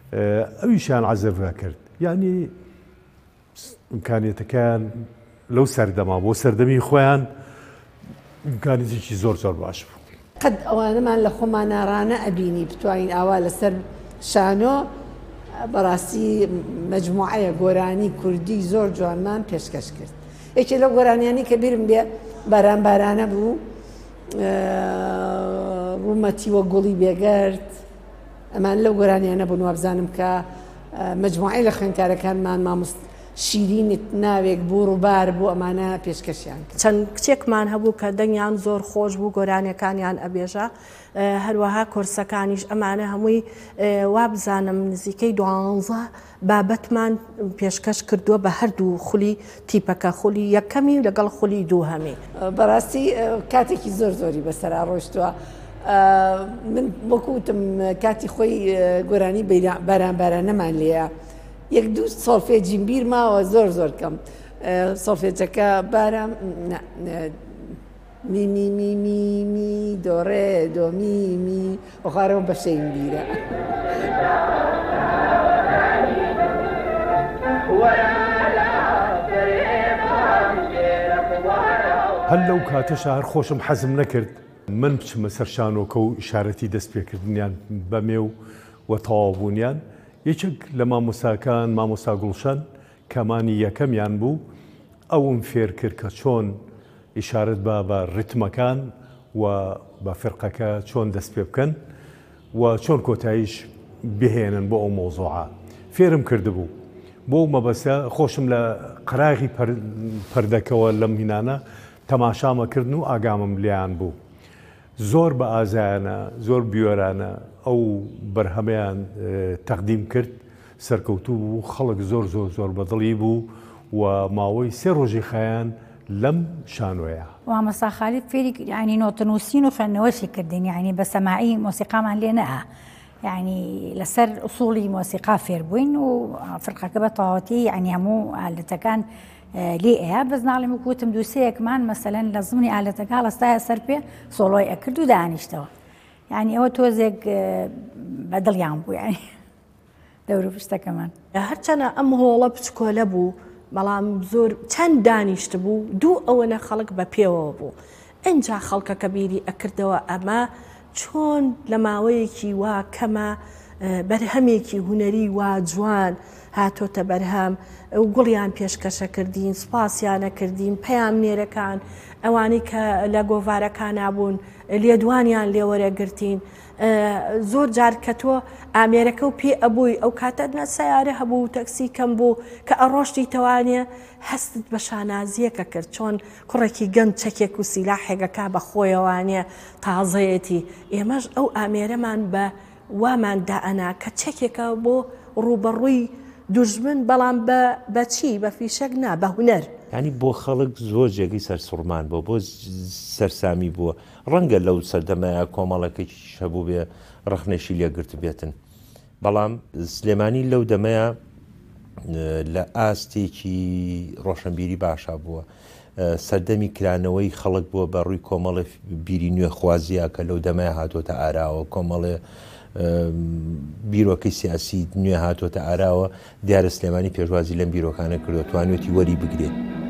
ئەویشیان عەزەبا کرد یعنی ئیمکانیەتەکان لەو سەردەما بۆ سەردەمی خۆیان ئیمکانیەتێکی زۆر زۆر باش بوو. قەت ئەوانەمان لە خۆمان ناڕانە ئەبینی بتوانین ئاوا لەسەر شانۆ بەڕاستی مەجموعەیە گۆرانی کوردی زۆر جوانمان پێشکەش کرد. یەکێ لەو گۆرانیانی کە بیرم بێ باران بارانە بوو ڕوومەتی وە گوڵی بێگەرد ئەمان لەو گۆرانیانە بوون وابزانم کە مەجموعەی لە خوێندکارەکانمان مامۆست شیرینت ناوێک بوو ڕووبار بوو ئەمانە پێشکەشیان کرد. چەند کچێکمان هەبوو کە دەنگیان زۆر خۆش بوو گۆرانیەکانیان ئەبێژە هەروەها کۆرسەکانیش ئەمانە هەمووی وابزانم نزیکەی 12 بابەتمان پێشکەش کردووە بە هەردوو خولی تیپەکە خولی یەکەمی لەگەڵ خولی دووهەمی. بەڕاستی کاتێکی زۆر زۆری بەسەرا ڕۆیشتووە. من وەکوتم کاتی خۆی گۆرانی باران بارانەمان لێیە یەک دوو سۆڵفێجیم بیر ماوە زۆر زۆر کەم سۆڵفێجەکە باران می می می می می دۆڕێ دۆ می می وەخوارەوە بەشەیم بیرە. هەر لەو کاتەشە هەر خۆشم حەزم نەکرد من بچمە سەر شانۆکە و ئیشارەتی دەست پێکردنیان بەمێ و تەواوبوونیان یەکێک لە مامۆستاکان مامۆستا گوڵشەن کەمانی یەکەمیان بوو ئەوم فێر کرد کە چۆن ئیشارەت بە ڕتمەکان و بە فرقەکە چۆن دەست پێ بکەن و چۆن کۆتاییش بهێنن بۆ ئەو مۆزوعە فێرم کردبوو بۆ مەبەستە خۆشم لە قراغی پەردەکەوە لەم هینانە تەماشامەکردن و ئاگامم لیان بوو. زۆر بە ئازایانە زۆر بیۆرانە ئەو بەرهەمەیان تەقدیم کرد سەرکەوتوو بوو خەڵک زۆر زۆر زۆر بەدڵی بوو و ماوەی 3 ڕۆژی خایان لەم شانۆیە. وامەستا خالید فێری ینی نۆتەنووسین و خوێندنەوەشی کردین یعنی بە سەماعی مۆسیقامان لێ نەها یعنی لەسەر ئوسوڵی مۆسیقا فێر بووین و فرقەکە بە تەواوەتی یعنی هەموو ئالەتەکان لێ ئەیە بەس ناڵێم وەکوتم دووسەیەکمان مەسەلەن لە زمانی ئالەتەکە هەڵەستایە سەر پێ سۆڵۆی ئەکرد و دانیشتەوە یعنی ئەوە تۆزێک بەدڵیان بوو یعنی دەور پشتەکەمان هەرچەنە ئەم هۆڵە بچکۆلە بوو بەڵام زۆر چەند دانیشت بوو دوو ئەوەنە خەڵک بە پێوەوە بوو ئەنجا خەڵکەکە بیری ئەکردەوە ئەمە چۆن لە ماوەیەکی وا کەمە بەرهەمێکی هونەری وا جوان هاتۆتە بەرهەم و گوڵیان پێشکەشە کردین سپاسیانە کردین پەیامنێرەکان ئەوانەی کە لە گۆڤارەکان بوون لێدوانیان لێوەرەگرتین زۆر جار کە تۆ ئامێرەکە و پێ ئەبووی ئەو کاتە سەیارە هەبوو تەکسی کەم بوو کە ئەڕۆشتی تەوانێ هەستت بە شانازیەکە کرد چۆن کوڕێکی گەند چەکێک و سیلاحێکەکە بە خۆیەوانێ تازەیەتی ئێمەش ئەو ئامێرەمان بە وامان دائەنا کە چەکێکە بۆ ڕوبەڕووی دوژمن بەڵام بەچی بە فیشەک نا بە هونەر ینی بۆ خەڵک زۆر جێگەی سەرسوڕمان بۆ سەرسامی بووە ڕەنگە لەو سەردەمایە کۆمەڵەکەی هەبوو بێ ڕخنێشی لێگرت بێتن بەڵام سلێمانی لەو دەمەیە لە ئاستێکی ڕۆشنبیری باشا بووە سەردەمی کرانەوەی خەڵک بووە بە ڕووی کۆمەڵی بیری نوێ خوازیە کە لەو دەمای هاتۆتە ئاراوە کۆمەڵێ بیرۆکەی سیاسی نوێ هاتۆتە ئاراوە دیارە سلێمانی پێشوازی لەم بیرۆکانە کردو توانێتی وەری بگرێت